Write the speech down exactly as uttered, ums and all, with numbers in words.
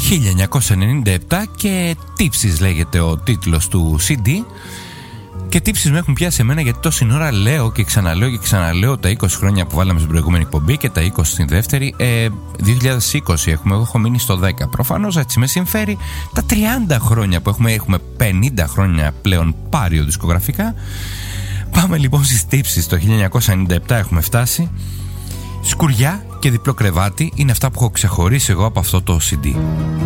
χίλια εννιακόσια ενενήντα επτά και Τύψεις λέγεται ο τίτλος του σι ντι. Και τύψεις με έχουν πιάσει εμένα γιατί τόση ώρα λέω και ξαναλέω και ξαναλέω τα είκοσι χρόνια που βάλαμε στην προηγούμενη εκπομπή και τα είκοσι στην δεύτερη. ε, δύο χιλιάδες είκοσι έχουμε, εγώ έχω μείνει στο δέκα. Προφανώς έτσι με συμφέρει τα τριάντα χρόνια που έχουμε, έχουμε πενήντα χρόνια πλέον πάριο δισκογραφικά. Πάμε λοιπόν στις τύψεις. Το χίλια εννιακόσια ενενήντα επτά έχουμε φτάσει. Σκουριά και διπλό κρεβάτι είναι αυτά που έχω ξεχωρίσει εγώ από αυτό το σι ντι.